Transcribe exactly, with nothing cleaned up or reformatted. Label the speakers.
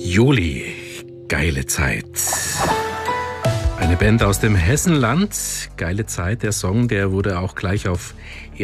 Speaker 1: Juli, geile Zeit. Eine Band aus dem Hessenland, geile Zeit. Der Song, der wurde auch gleich auf